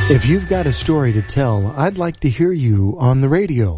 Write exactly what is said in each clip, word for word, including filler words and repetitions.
If you've got a story to tell, I'd like to hear you on the radio.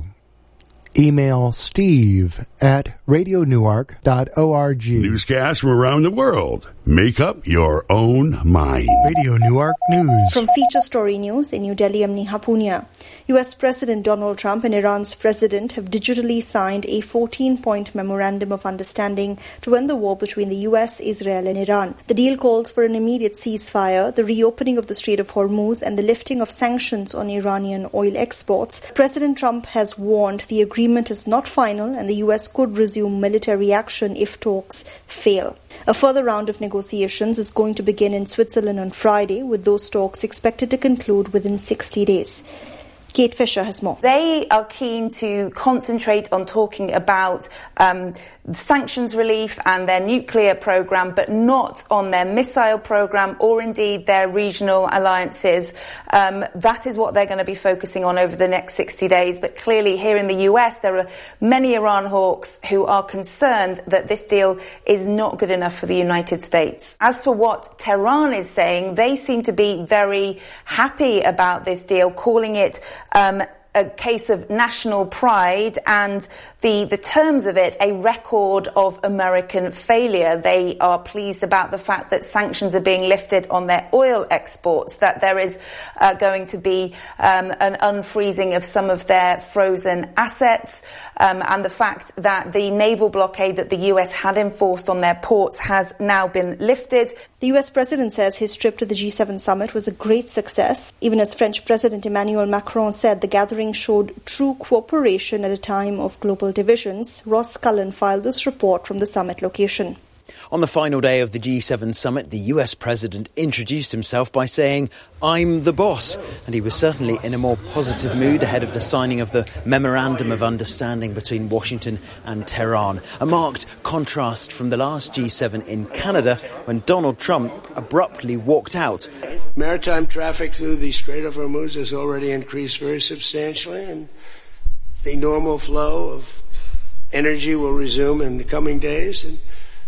Email Steve at radio newark dot org. Newscasts from around the world. Make up your own mind. Radio Newark News. From Feature Story News in New Delhi, I'm Neha Punia. U S President Donald Trump and Iran's president have digitally signed a fourteen-point memorandum of understanding to end the war between the U S, Israel and Iran. The deal calls for an immediate ceasefire, the reopening of the Strait of Hormuz and the lifting of sanctions on Iranian oil exports. President Trump has warned the agreement is not final and the U S could resume military action if talks fail. A further round of negotiations is going to begin in Switzerland on Friday, with those talks expected to conclude within sixty days. Kate Fisher has more. They are keen to concentrate on talking about um, sanctions relief and their nuclear program, but not on their missile program or indeed their regional alliances. Um, that is what they're going to be focusing on over the next sixty days. But clearly here in the U S, there are many Iran hawks who are concerned that this deal is not good enough for the United States. As for what Tehran is saying, they seem to be very happy about this deal, calling it Um, a case of national pride and the, the terms of it a record of American failure. They are pleased about the fact that sanctions are being lifted on their oil exports, that there is uh, going to be um, an unfreezing of some of their frozen assets, um, and the fact that the naval blockade that the U S had enforced on their ports has now been lifted. The U S president says his trip to the G seven summit was a great success, even as French President Emmanuel Macron said the gathering showed true cooperation at a time of global divisions. Ross Cullen filed this report from the summit location. On the final day of the G seven summit, the U S president introduced himself by saying, "I'm the boss." And he was certainly in a more positive mood ahead of the signing of the Memorandum of Understanding between Washington and Tehran. A marked contrast from the last G seven in Canada, when Donald Trump abruptly walked out. Maritime traffic through the Strait of Hormuz has already increased very substantially, and the normal flow of energy will resume in the coming days, and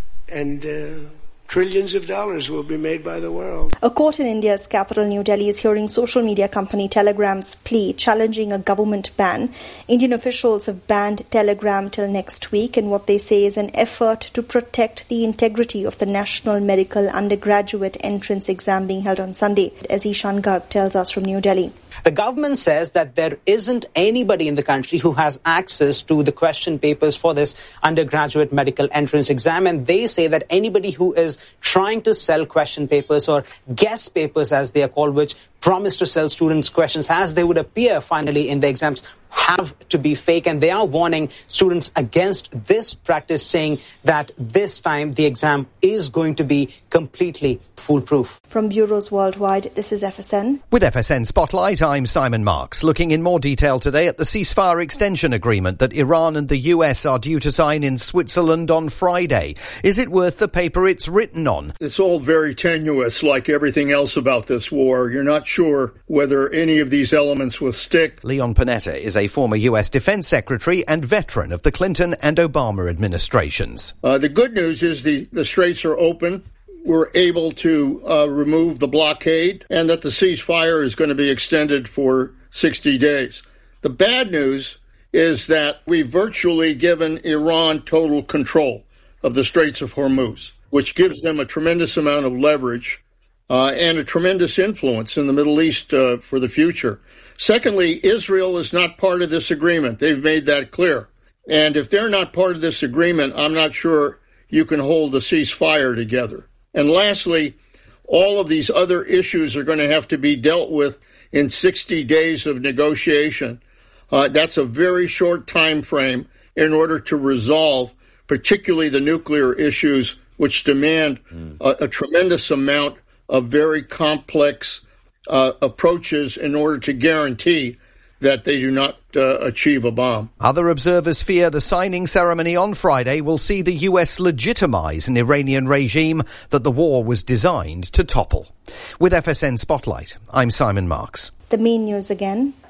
and uh, trillions of dollars will be made by the world. A court in India's capital, New Delhi, is hearing social media company Telegram's plea challenging a government ban. Indian officials have banned Telegram till next week in what they say is an effort to protect the integrity of the National Medical Undergraduate Entrance exam being held on Sunday, as Ishan Garg tells us from New Delhi. The government says that there isn't anybody in the country who has access to the question papers for this undergraduate medical entrance exam, and they say that anybody who is trying to sell question papers or guess papers, as they are called, which promise to sell students questions as they would appear finally in the exams, have to be fake, and they are warning students against this practice, saying that this time the exam is going to be completely foolproof. From bureaus worldwide, this is F S N. With F S N Spotlight, I'm Simon Marks, looking in more detail today at the ceasefire extension agreement that Iran and the U S are due to sign in Switzerland on Friday. Is it worth the paper it's written on? It's all very tenuous, like everything else about this war. You're not sure whether any of these elements will stick. Leon Panetta is a former U S Defense Secretary and veteran of the Clinton and Obama administrations. Uh, the good news is the, the straits are open. We're able to uh, remove the blockade, and that the ceasefire is going to be extended for sixty days. The bad news is that we've virtually given Iran total control of the Straits of Hormuz, which gives them a tremendous amount of leverage uh, and a tremendous influence in the Middle East uh, for the future. Secondly, Israel is not part of this agreement. They've made that clear. And if they're not part of this agreement, I'm not sure you can hold a ceasefire together. And lastly, all of these other issues are going to have to be dealt with in sixty days of negotiation. Uh, that's a very short time frame in order to resolve particularly the nuclear issues, which demand mm. a, a tremendous amount of very complex uh, approaches in order to guarantee that they do not uh, achieve a bomb. Other observers fear the signing ceremony on Friday will see the U S legitimize an Iranian regime that the war was designed to topple. With F S N Spotlight, I'm Simon Marks. The main news again.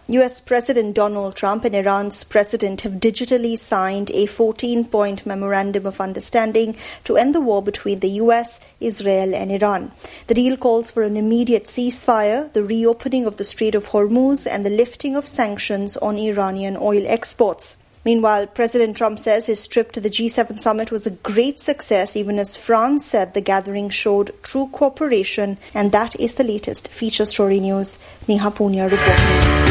U S President Donald Trump and Iran's president have digitally signed a fourteen-point memorandum of understanding to end the war between the U S, Israel and Iran. The deal calls for an immediate ceasefire, the reopening of the Strait of Hormuz and the lifting of sanctions on Iranian oil exports. Meanwhile, President Trump says his trip to the G seven summit was a great success, even as France said the gathering showed true cooperation. And that is the latest Feature Story News. Neha Punia reporting.